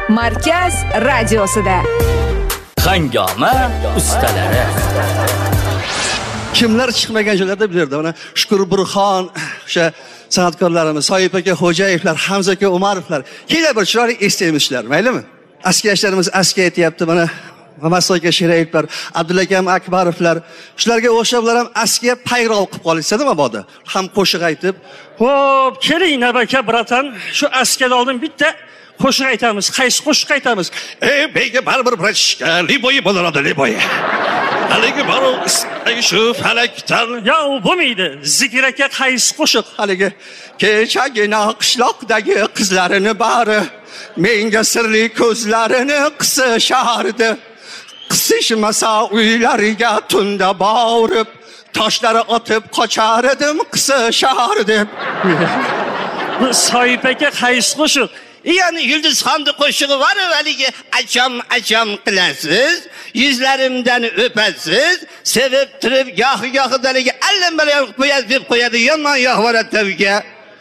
Markaz radiosida. Hangoma ustalari. Kimlar chiqmagan joylarda bu yerda mana Shukur Burxon, o'sha san'atkorlarimiz, Soyib aka Xo'jayevlar, Hamza aka Umarovlar, kela bir chiroyli eslaymiz, maylimi? Askiyashlarimiz askiya aytyapti, mana Masoy aka Sherayevlar, Abdulla akam Akbarovlar, shularga o'xshablar ham askiya payrov qilib qolishsa mabodo. Ham qo'shiq aytib, "Xo'p, keling nabaka bratan, shu askiyada oldin bitta qo'shiq aytamiz. Qaysi qo'shiq aytamiz?" Beyga baribir brachka, liboyi bo'ladi, liboyi. Haligi baro shu falakdan. Ya u bo'lmaydi. Zikr aka qaysi qo'shiq? Haligi kechagina qishloqdagi qizlarini bari menga sirli ko'zlarini qisishardi. Qisishmasa uylariga tunda borib, toshlari otib qochar edim qisishardi. Bu Soyib aka qaysi qo'shiq? Yani Yulduzxonni qo'shig'i var haligi acham qilasiz, yuzlarimdan o'pasiz, sevib turib gohi-gohidaligi allanbalan qo'yadi deb qo'yadi, yomon yo'q varatavga.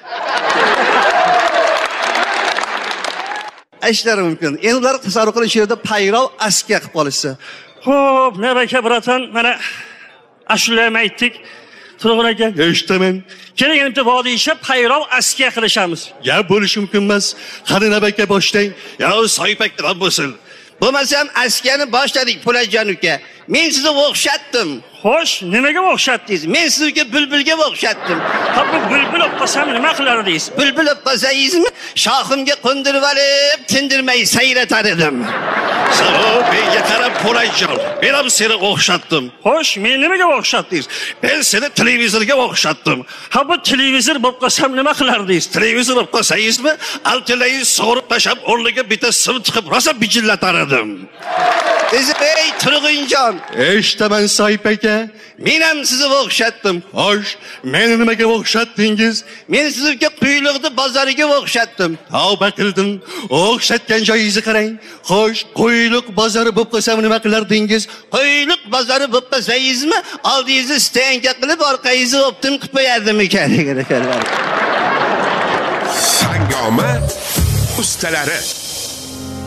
Aytishlari mumkin. Endi ular tasavvur qiling, shu yerda payrov askiya qilib qolishsa. Xo'p, nabaka bratan, mana ashulalarni aytdik. Turg'un aka, eshitaman. keling endi vodiycha payrov askiya qilishamiz. Ya bo'lishi mumkin emas. Qani nabaka boshlang. Ya Soyib akadan bo'lsin. Bo'lmasam askiyani boshladik Pulajon uka. Men sizni o'xshatdim. Xo'sh, nimaga o'xshatdingiz? Men sizga bulbulga o'xshatdim. Ha, bu bulbul olib qolsam nima qilardingiz? Bulbul olib qolsangizmi, shoximga qo'ndirib olib, tindirmay sayratar edim. Menga qarab Pulajon, men ham seni o'xshatdim. Xo'sh, men nimaga o'xshatdingiz? Men seni televizorga o'xshatdim. Ha, bu televizor bo'lib qolsam nima qilardingiz? Televizor olib qolsangizmi, altinlaringizni sug'urib tashlab, o'rniga bitta sim chiqib, rosa bijillatar edim. Ey Turg'unjon, eshitaman Soyib aka. men ham sizni o'xshatdim. Xo'sh, meni nimaga o'xshatdingiz? Men sizga Quyliqni bozoriga o'xshatdim. Tavba qildim. O'xshatgan joyingizni qarang. Xo'sh, Quyliq bozori bo'lib qolsam nima qilardingiz? Quyliq bozori bo'lib qolsangizmi, oldingizni stenga qilib, orqangizni optim qilib qo'yardim ekan. Hangoma ustalari.